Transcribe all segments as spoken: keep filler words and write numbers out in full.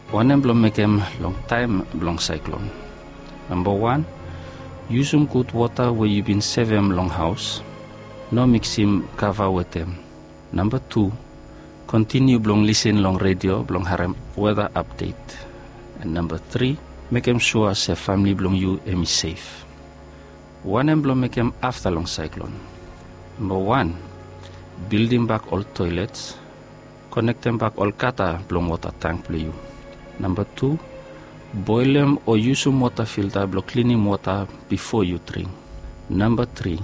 One em blong make em long time blong cyclone. Number one, use some good water where you been save em long house. No mix him cover with them. Number two, continue blong listen long radio blong harem weather update. And number three, make em sure say family blong you em is safe. One em blong make em after long cyclone. Number one, building back all toilets, connect them back all kata blong water tank blong you. Number two, boil them or use some water filter blong cleaning water before you drink. Number three,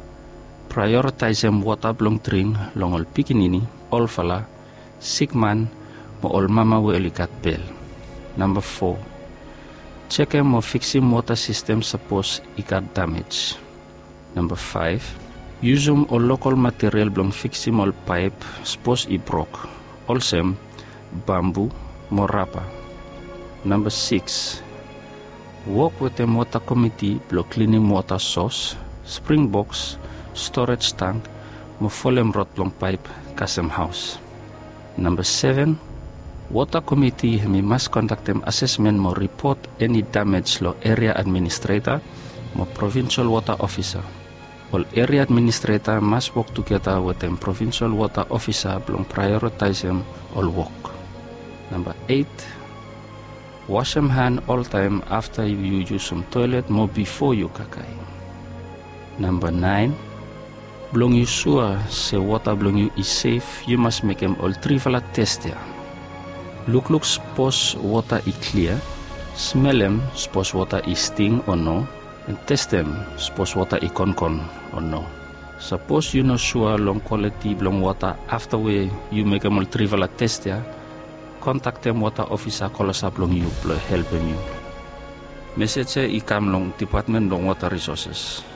prioritize them water blong drink long all pikinini, all fala, sick man, mo all mama we only got bell. Number four, check them or fix him water system suppose it got damage. Number five, use them or local material blong fix him all pipe suppose it broke. Also, bamboo, morapa. Number six, work with the water committee blong cleaning water source, spring box, storage tank, mo folem rot blong pipe, custom house. Number seven, water committee me must conduct them assessment mo report any damage lo area administrator mo provincial water officer. All area administrator must work together with them provincial water officer blong prioritize them all work. Number eight, wash them hand all time after you use some toilet more before you kakai. Number nine, blong you sure say water blong you is safe, you must make them all trivala test ya. Look look suppose water is clear, smell them suppose water is sting or no, and test them suppose water is con con or no. Suppose you know sure long quality blong water after we you make them all trivala test ya, contact them water officer kolasa blong you blong help them you. Message i kam long Department long Water Resources.